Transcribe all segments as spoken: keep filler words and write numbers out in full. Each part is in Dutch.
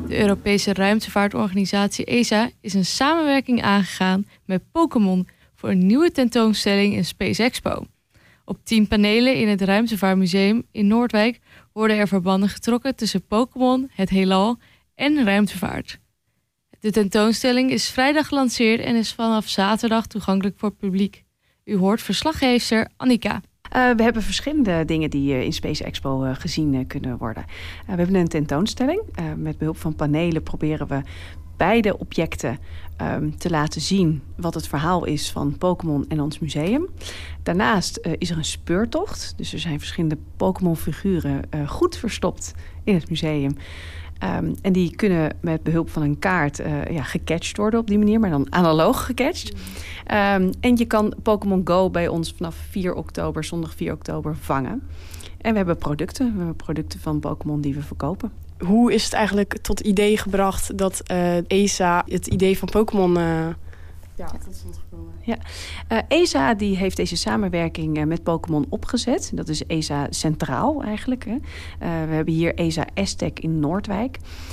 De Europese ruimtevaartorganisatie E S A is een samenwerking aangegaan met Pokémon voor een nieuwe tentoonstelling in Space Expo. Op tien panelen in het Ruimtevaartmuseum in Noordwijk worden er verbanden getrokken tussen Pokémon, het heelal en ruimtevaart. De tentoonstelling is vrijdag gelanceerd en is vanaf zaterdag toegankelijk voor het publiek. U hoort verslaggeefster Annika. Uh, we hebben verschillende dingen die uh, in Space Expo uh, gezien uh, kunnen worden. Uh, we hebben een tentoonstelling. Uh, met behulp van panelen proberen we beide objecten um, te laten zien wat het verhaal is van Pokémon en ons museum. Daarnaast uh, is er een speurtocht. Dus er zijn verschillende Pokémon-figuren uh, goed verstopt in het museum. Um, en die kunnen met behulp van een kaart uh, ja, gecatcht worden op die manier, maar dan analoog gecatcht. Um, en je kan Pokémon Go bij ons vanaf vier oktober, zondag vier oktober, vangen. En we hebben producten. We hebben producten van Pokémon die we verkopen. Hoe is het eigenlijk tot idee gebracht dat uh, E S A het idee van Pokémon uh, ja, tot stand gekomen? Ja. Uh, E S A die heeft deze samenwerking uh, met Pokémon opgezet. Dat is E S A Centraal eigenlijk. Hè. Uh, we hebben hier E S A Aztec in Noordwijk.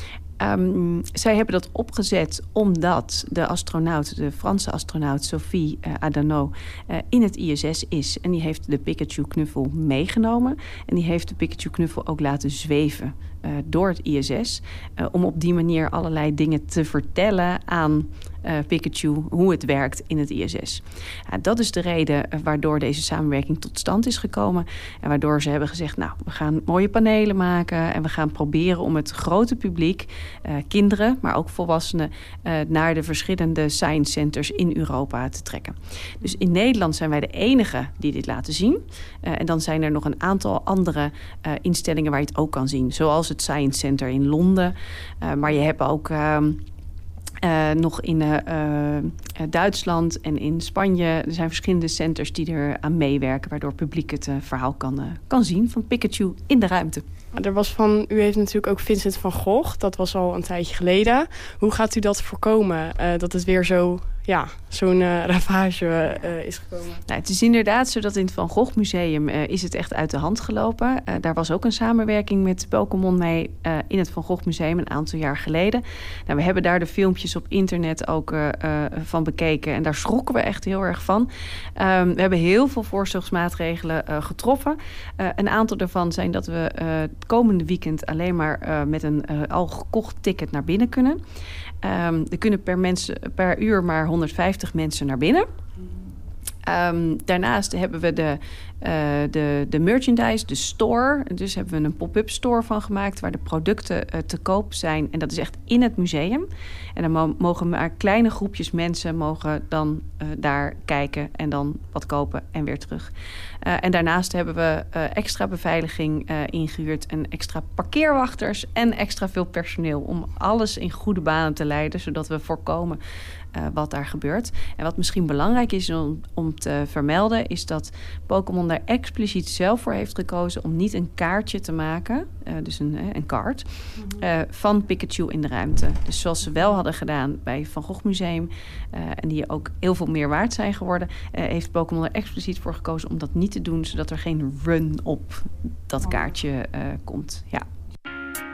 Um, zij hebben dat opgezet omdat de astronaut, de Franse astronaut Sophie uh, Adano, uh, in het I S S is. En die heeft de Pikachu-knuffel meegenomen. En die heeft de Pikachu-knuffel ook laten zweven uh, door het I S S. Uh, om op die manier allerlei dingen te vertellen aan uh, Pikachu, hoe het werkt in het I S S. Uh, dat is de reden uh, waardoor deze samenwerking tot stand is gekomen. En waardoor ze hebben gezegd, nou, we gaan mooie panelen maken. En we gaan proberen om het grote publiek, Uh, kinderen, maar ook volwassenen, uh, naar de verschillende science centers in Europa te trekken. Dus in Nederland zijn wij de enige die dit laten zien. Uh, en dan zijn er nog een aantal andere uh, instellingen waar je het ook kan zien. Zoals het Science Center in Londen. Uh, maar je hebt ook Uh, Uh, nog in uh, uh, Duitsland en in Spanje. Er zijn verschillende centers die er aan meewerken, waardoor het publiek het uh, verhaal kan, uh, kan zien van Pikachu in de ruimte. Er was van, u heeft natuurlijk ook Vincent van Gogh. Dat was al een tijdje geleden. Hoe gaat u dat voorkomen? Uh, dat het weer zo, ja, zo'n uh, ravage uh, is gekomen? Nou, het is inderdaad zo dat in het Van Gogh Museum uh, is het echt uit de hand gelopen. Uh, daar was ook een samenwerking met Pokémon mee uh, in het Van Gogh Museum een aantal jaar geleden. Nou, we hebben daar de filmpjes op internet ook uh, uh, van bekeken. En daar schrokken we echt heel erg van. Um, we hebben heel veel voorzorgsmaatregelen uh, getroffen. Uh, een aantal daarvan zijn dat we uh, het komende weekend alleen maar uh, met een uh, al gekocht ticket naar binnen kunnen. Um, er kunnen per, mensen, per uur maar honderdvijftig mensen naar binnen. Um, daarnaast hebben we de, uh, de, de merchandise, de store. Dus hebben we een pop-up store van gemaakt waar de producten uh, te koop zijn. En dat is echt in het museum. En dan mo- mogen maar kleine groepjes mensen mogen dan uh, daar kijken en dan wat kopen en weer terug. Uh, en daarnaast hebben we uh, extra beveiliging uh, ingehuurd en extra parkeerwachters en extra veel personeel om alles in goede banen te leiden, zodat we voorkomen Uh, wat daar gebeurt. En wat misschien belangrijk is om, om te vermelden, is dat Pokémon daar expliciet zelf voor heeft gekozen om niet een kaartje te maken, uh, dus een, uh, een kaart, uh, van Pikachu in de ruimte. Dus zoals ze wel hadden gedaan bij het Van Gogh Museum, uh, en die ook heel veel meer waard zijn geworden, uh, heeft Pokémon er expliciet voor gekozen om dat niet te doen, zodat er geen run op dat kaartje uh, komt. Ja.